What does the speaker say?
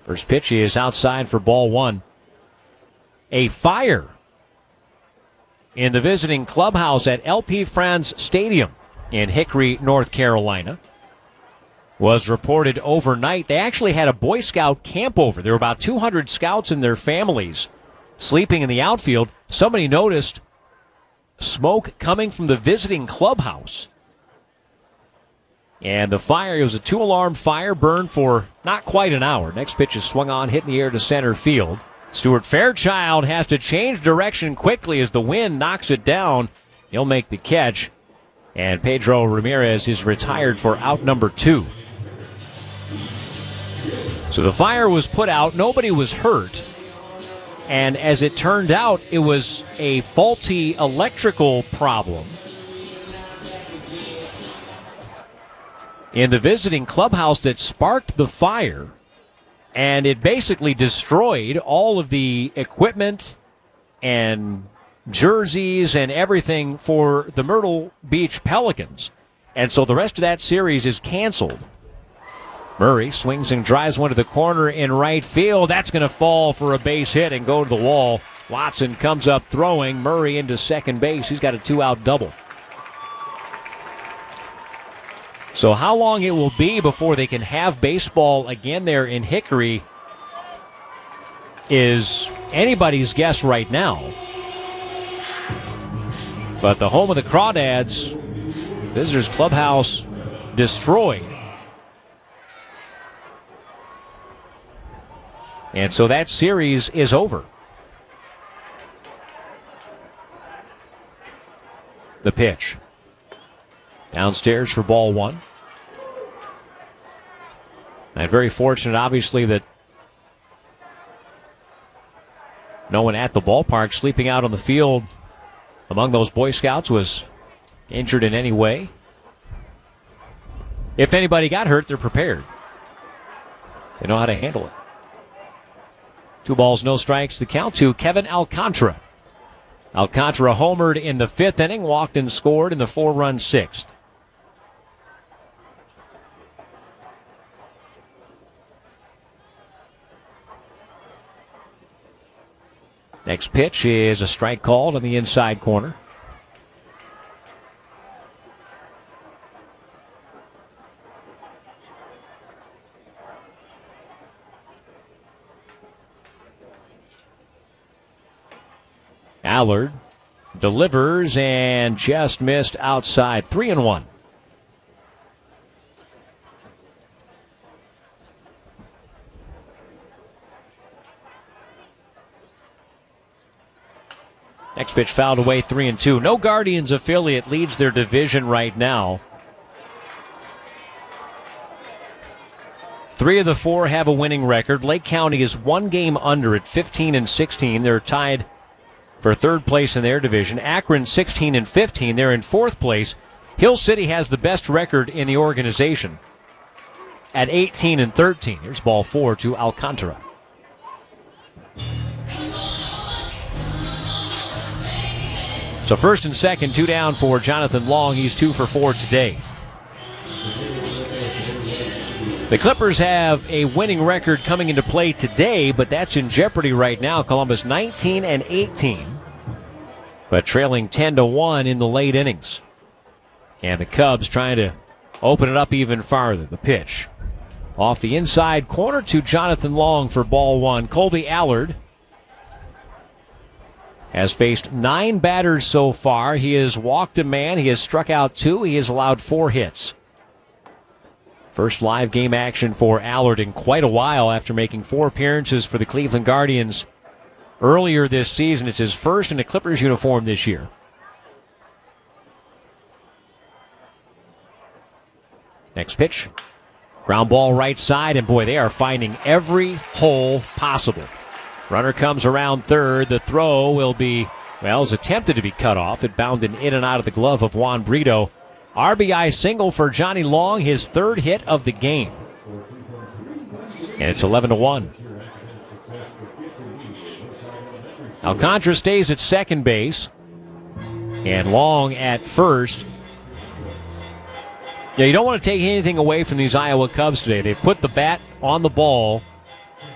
First pitch is outside for ball one. A fire in the visiting clubhouse at LP Franz Stadium in Hickory, North Carolina, was reported overnight. They actually had a Boy Scout camp over. There were about 200 scouts and their families sleeping in the outfield. Somebody noticed smoke coming from the visiting clubhouse. And the fire, it was a 2-alarm fire, burned for not quite an hour. Next pitch is swung on, hit in the air to center field. Stuart Fairchild has to change direction quickly as the wind knocks it down. He'll make the catch. And Pedro Ramirez is retired for out number 2. So the fire was put out. Nobody was hurt. And as it turned out, it was a faulty electrical problem in the visiting clubhouse that sparked the fire. And it basically destroyed all of the equipment and jerseys and everything for the Myrtle Beach Pelicans. And so the rest of that series is canceled. Murray swings and drives one to the corner in right field. That's going to fall for a base hit and go to the wall. Watson comes up throwing. Murray into second base. He's got a 2-out double. So how long it will be before they can have baseball again there in Hickory is anybody's guess right now. But the home of the Crawdads, visitors clubhouse destroyed. And so that series is over. The pitch. Downstairs for ball one. And very fortunate, obviously, that no one at the ballpark sleeping out on the field among those Boy Scouts was injured in any way. If anybody got hurt, they're prepared. They know how to handle it. 2 balls, no strikes. The count to Kevin Alcantara. Alcantara homered in the 5th inning, walked and scored in the 4-run 6th. Next pitch is a strike called on the inside corner. Allard delivers and just missed outside. 3-1. Next pitch fouled away, 3-2. No Guardians affiliate leads their division right now. 3 of the 4 have a winning record. Lake County is 1 game under at 15-16. They're tied for 3rd place in their division. Akron 16-15. They're in 4th place. Hill City has the best record in the organization at 18-13. Here's ball 4 to Alcantara. So 1st and 2nd, 2 down for Jonathan Long. He's 2 for 4 today. The Clippers have a winning record coming into play today, but that's in jeopardy right now. Columbus 19-18, but trailing 10-1 in the late innings. And the Cubs trying to open it up even farther. The pitch off the inside corner to Jonathan Long for ball 1. Colby Allard has faced 9 batters so far. He has walked a man. He has struck out 2. He has allowed 4 hits. First live game action for Allard in quite a while after making 4 appearances for the Cleveland Guardians earlier this season. It's his first in a Clippers uniform this year. Next pitch. Ground ball right side, and boy, they are finding every hole possible. Runner comes around 3rd. The throw will be, well, is attempted to be cut off. It bounded in and out of the glove of Juan Brito. RBI single for Johnny Long, his 3rd hit of the game. And it's 11-1. Alcantara stays at second base, and Long at first. Yeah, you don't want to take anything away from these Iowa Cubs today. They've put the bat on the ball